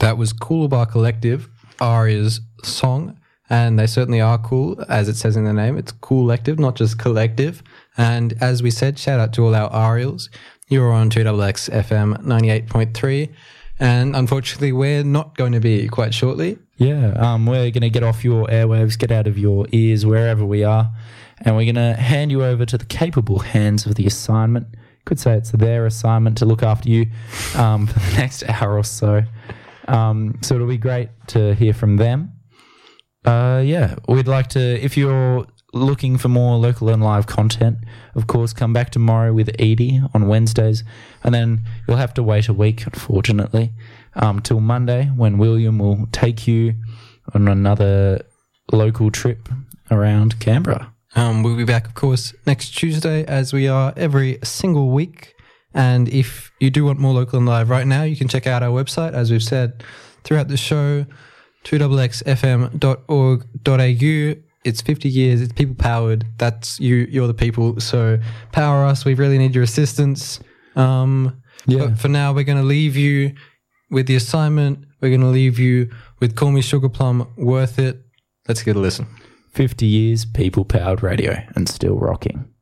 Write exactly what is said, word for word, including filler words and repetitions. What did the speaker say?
That was Coolabah Collective, Aria's song, and they certainly are cool, as it says in the name. It's Coollective, not just collective. And as we said, shout out to all our Ariels. You're on two X X F M ninety-eight point three, and unfortunately we're not going to be quite shortly. Yeah, um, we're going to get off your airwaves, get out of your ears wherever we are, and we're going to hand you over to the capable hands of the assignment. Could say it's their assignment to look after you um, for the next hour or so. Um, so it'll be great to hear from them. Uh, yeah, we'd like to, if you're looking for more local and live content, of course, come back tomorrow with Edie on Wednesdays, and then you'll have to wait a week, unfortunately, um, till Monday when William will take you on another local trip around Canberra. Um, we'll be back, of course, next Tuesday, as we are every single week. And if you do want more local and live right now, you can check out our website, as we've said throughout the show, two X X F M dot org dot A U. It's fifty years. It's people powered. That's you. You're the people. So power us. We really need your assistance. Um, Yeah. But for now, we're going to leave you with the assignment. We're going to leave you with Call Me Sugar Plum, Worth It. Let's get a listen. fifty years, people-powered radio, and still rocking.